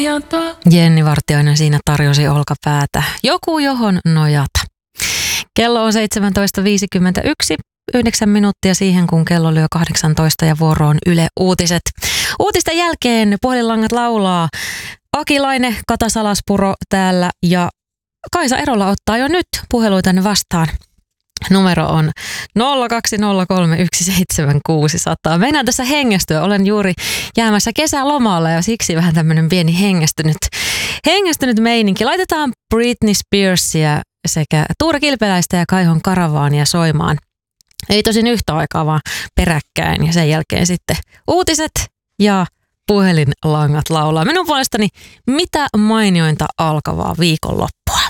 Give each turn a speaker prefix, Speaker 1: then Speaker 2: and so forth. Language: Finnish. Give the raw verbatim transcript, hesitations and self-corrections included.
Speaker 1: Jenni Vartiainen siinä tarjosi olkapäätä. Joku johon nojata. Kello on seitsemäntoista viisikymmentäyksi. Yhdeksän minuuttia siihen, kun kello lyö kahdeksantoista ja vuoro on Yle Uutiset. Uutisten jälkeen puhelinlangat laulaa. Aki Laine, Kata Salaspuro täällä ja Kaisa Erola ottaa jo nyt puheluitanne vastaan. Numero on nolla kaksi nolla kolme yksi seitsemän kuusi nolla nolla. Mennään tässä hengästyä. Olen juuri jäämässä kesälomalle ja siksi vähän tämmöinen pieni hengästynyt, hengästynyt meininki. Laitetaan Britney Spearsia sekä Tuure Kilpeläistä ja Kaihon Karavaania soimaan. Ei tosin yhtä aikaa, vaan peräkkäin ja sen jälkeen sitten uutiset ja puhelinlangat laulaa. Minun puolestani mitä mainiointa alkavaa viikonloppua.